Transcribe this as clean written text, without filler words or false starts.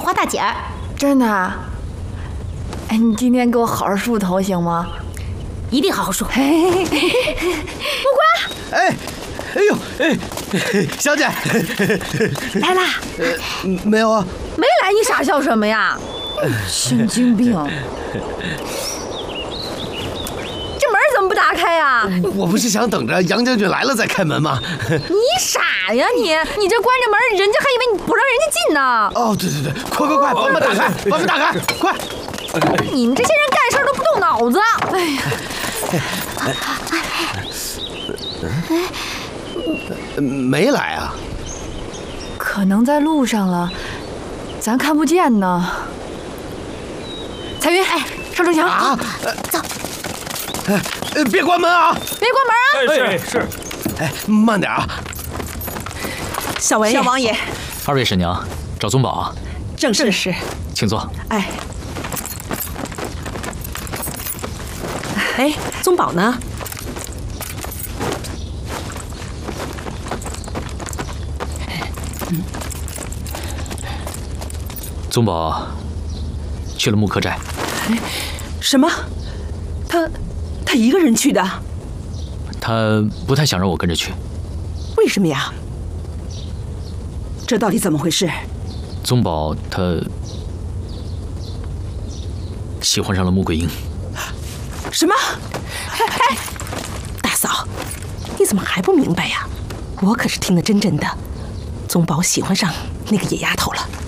花大姐儿。 真的？哎，你今天给我好好梳头行吗？ 一定好好梳。 木瓜， 哎呦，小姐， 来啦？ 没有啊？ 没来，你傻笑什么呀？神经病！这门怎么不打开呀？ 我不是想等着杨将军来了再开门吗？ 你傻呀你！你这关着门，人家还以为你不让人家进呢。 哦，对，快，把门打开，把门打开，快！ 你们这些人干事都不动脑子。哎呀， 没来啊？ 可能在路上了，咱看不见呢。彩云，上城墙啊！ 走。 别关门啊！ 别关门啊！ 是。 哎，慢点啊！ 小王爷， 二位婶娘，找宗保啊？ 正是。 请坐。 哎，宗保呢？ 宗保去了木柯寨。 什么？他一个人去的？ 他不太想让我跟着去。 为什么呀？这到底怎么回事？ 宗保他喜欢上了穆桂英。 什么？哎，大嫂，你怎么还不明白呀？我可是听得真的，宗保喜欢上那个野丫头了。